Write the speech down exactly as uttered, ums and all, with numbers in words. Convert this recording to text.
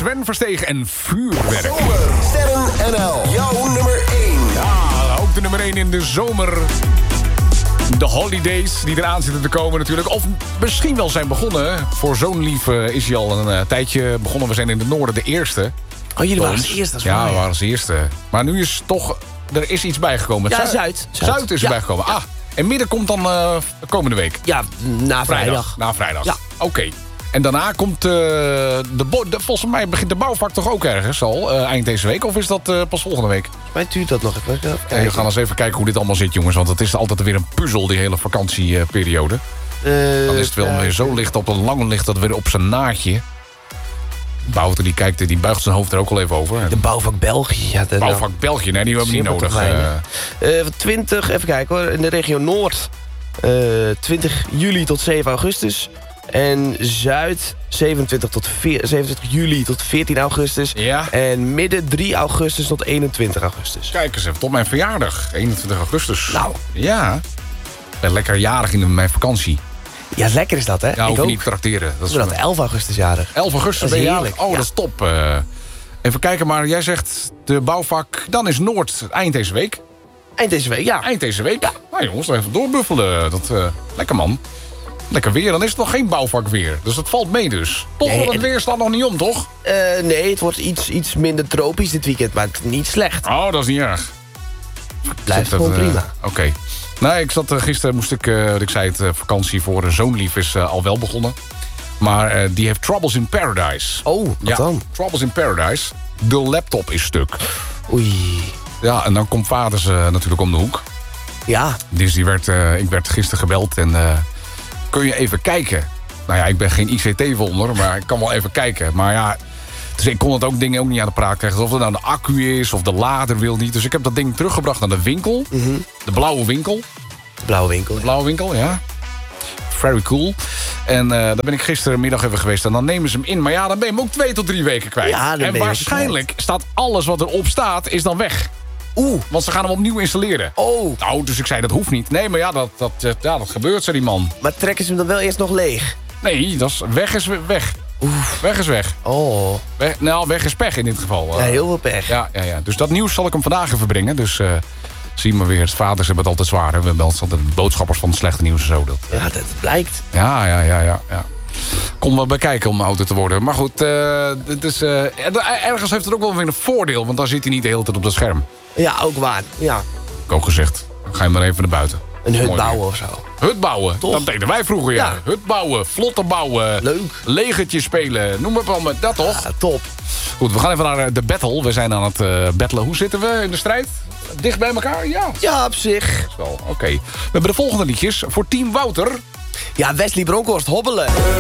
Sven Verstegen en Vuurwerk. Zomer, Sterren N L, jouw nummer één. Ja, ook de nummer één in de zomer. De holidays die eraan zitten te komen natuurlijk. Of misschien wel zijn begonnen. Voor Zo'n Lief uh, is hij al een uh, tijdje begonnen. We zijn in het noorden de eerste. Oh, jullie waren als eerste. Ja, we waren als eerste. Maar nu is toch... Er is iets bijgekomen. Ja, Zuid. Zuid. Zuid, Zuid is er ja. bijgekomen. Ah, en midden komt dan uh, komende week. Ja, na vrijdag. vrijdag. Na vrijdag. Ja. Oké. Okay. En daarna komt uh, de, de... Volgens mij begint de bouwvak toch ook ergens al. Uh, eind deze week. Of is dat uh, pas volgende week? Mij duurt dat nog even. even Ja, we gaan eens even kijken hoe dit allemaal zit, jongens. Want het is altijd weer een puzzel, die hele vakantieperiode. Uh, Dan is het wel uh, weer zo licht op een lange licht dat weer op zijn naadje. Wouter die kijkt, die buigt zijn hoofd er ook al even over. De bouwvak België. Ja, de, bouwvak België, nee, die hebben we niet nodig. Uh, uh, twintig, even kijken hoor, in de regio Noord. Uh, twintig juli tot zeven augustus. En Zuid zevenentwintig, tot veer, zevenentwintig juli tot veertien augustus. Ja. En midden drie augustus tot eenentwintig augustus. Kijk eens even, tot mijn verjaardag. eenentwintig augustus. Nou. Ja. Ik ben lekker jarig in mijn vakantie. Ja, lekker is dat, hè? Ja, hoef ik je ook. niet te trakteren. Dat is dat elf augustus jarig. elf augustus dat ben je heerlijk. jarig? Oh, ja. dat is top. Uh, even kijken, maar jij zegt de bouwvak... Dan is Noord eind deze week. Eind deze week, ja. Eind deze week? Ja. Nou jongens, dan even doorbuffelen. Dat, uh, lekker man. Lekker weer, dan is het nog geen bouwvak weer. Dus dat valt mee dus. Toch, nee, want het weer staat nog niet om, toch? Uh, nee, het wordt iets, iets minder tropisch dit weekend, maar niet slecht. Oh, dat is niet erg. Blijft dat, gewoon uh, prima. Oké. Okay. Nee, ik zat uh, gisteren, moest ik, uh, ik zei het, uh, vakantie voor uh, Zo'n Lief is uh, al wel begonnen. Maar uh, die heeft Troubles in Paradise. Oh, wat ja, dan? Troubles in Paradise. De laptop is stuk. Oei. Ja, en dan komt vaders uh, natuurlijk om de hoek. Ja. Dus die werd, uh, ik werd gisteren gebeld en uh, kun je even kijken? Nou ja, ik ben geen I C T-wonder, maar ik kan wel even kijken. Maar ja, dus ik kon het ook dingen ook niet aan de praat krijgen. Of het nou de accu is of de lader wil niet. Dus ik heb dat ding teruggebracht naar de winkel. Mm-hmm. De blauwe winkel. De blauwe winkel. De blauwe winkel, ja. Very cool. En uh, daar ben ik gistermiddag even geweest. En dan nemen ze hem in. Maar ja, dan ben je hem ook twee tot drie weken kwijt. Ja, dan en ben je waarschijnlijk staat alles wat erop staat, is dan weg. Oeh, want ze gaan hem opnieuw installeren. Oh. Nou, dus ik zei, dat hoeft niet. Nee, maar ja, dat, dat, ja, dat gebeurt, zei die man. Maar trekken ze hem dan wel eerst nog leeg? Nee, dat is, weg is weg. Oef. Weg is weg. Oh. Weg, nou, weg is pech in dit geval. Ja, heel veel pech. Ja, ja, ja. Dus dat nieuws zal ik hem vandaag even brengen. Dus uh, zie maar weer. Het vaders hebben het altijd zwaar. Hè? We hebben altijd boodschappers van het slechte nieuws en zo. Dat, uh... Ja, dat blijkt. Ja, ja, ja, ja. ja. Kon wel bekijken om een auto te worden. Maar goed, uh, het is, uh, ergens heeft het ook wel weer een voordeel. Want dan zit hij niet de hele tijd op het scherm. Ja, ook waar. Ja. Ik heb ook gezegd, dan ga je maar even naar buiten. Een hut bouwen of zo. Hut bouwen, Toch? dat deden wij vroeger, ja. Ja. Hut bouwen, vlotten bouwen. Leuk. Legertje spelen, noem maar op, dat toch? Ja, top. Goed, we gaan even naar de battle. We zijn aan het uh, battlen. Hoe zitten we in de strijd? Dicht bij elkaar? Ja. Ja, op zich. Oké. Okay. We hebben de volgende liedjes voor Team Wouter. Ja, Wesley Bronkhorst, hobbelen.